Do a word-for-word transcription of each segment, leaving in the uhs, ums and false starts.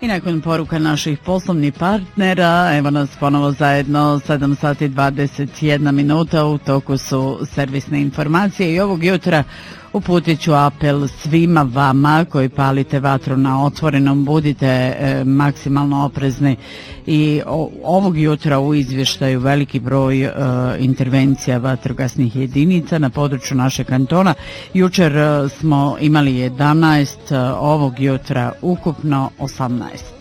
I nakon poruka naših poslovnih partnera, evo nas ponovo zajedno, sedam sati dvadeset jedna minuta, u toku su servisne informacije i ovog jutra uputit ću apel svima vama koji palite vatru na otvorenom, budite e, maksimalno oprezni i o, ovog jutra u izvještaju veliki broj e, intervencija vatrogasnih jedinica na području našeg kantona. Jučer e, smo imali jedanaest, e, ovog jutra ukupno osamnaest.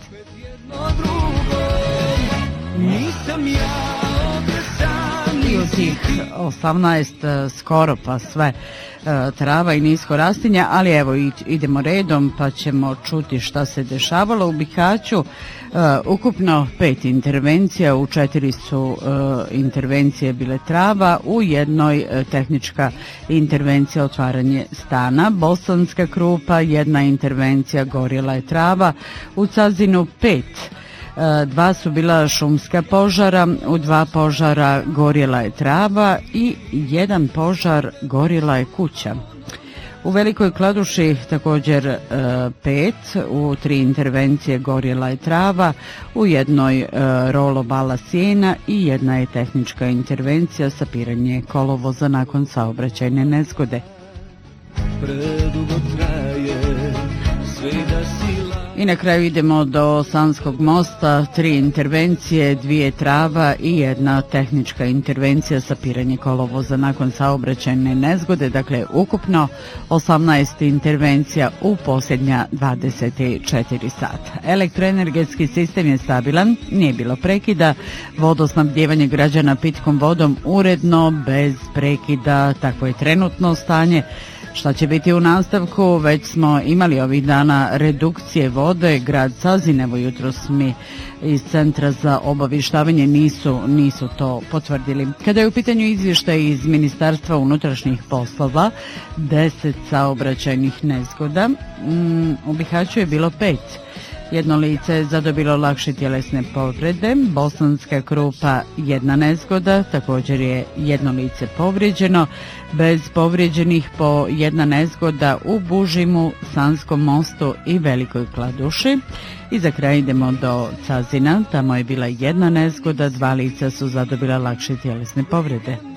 I u tih osamnaest skoro pa sve trava i nisko rastinja, ali evo idemo redom pa ćemo čuti šta se dešavalo u Bihaću. Uh, ukupno pet intervencija, u četiri su uh, intervencije bile trava, u jednoj uh, tehnička intervencija otvaranje stana. Bosanska Krupa, jedna intervencija gorjela je trava, u Cazinu pet. Dva su bila šumska požara, u dva požara gorjela je trava i jedan požar gorjela je kuća. U Velikoj Kladuši također e, pet, u tri intervencije gorjela je trava, u jednoj e, rolo bala sjena i jedna je tehnička intervencija sapiranje kolovoza nakon saobraćajne nezgode. Predugo traje, sve da si... I na kraju idemo do Sanskog mosta, tri intervencije, dvije trava i jedna tehnička intervencija sapiranje kolovoza nakon saobraćajne nezgode, dakle ukupno osamnaest intervencija u posljednja dvadeset četiri sata. Elektroenergetski sistem je stabilan, nije bilo prekida, vodosnabdijevanje građana pitkom vodom uredno, bez prekida, tako je trenutno stanje. Šta će biti u nastavku? Već smo imali ovih dana redukcije vode. Grad Cazin, evo jutros mi iz Centra za obavještavanje nisu, nisu to potvrdili. Kada je u pitanju izvještaj iz Ministarstva unutrašnjih poslova, deset saobraćajnih nezgoda, mm, u Bihaću je bilo pet. Jedno lice je zadobilo lakše tjelesne povrede, Bosanska Krupa jedna nezgoda, također je jedno lice povrijeđeno, bez povrijeđenih po jedna nezgoda u Bužimu, Sanskom mostu i Velikoj Kladuši. I za kraj idemo do Cazina, tamo je bila jedna nezgoda, dva lica su zadobila lakše tjelesne povrede.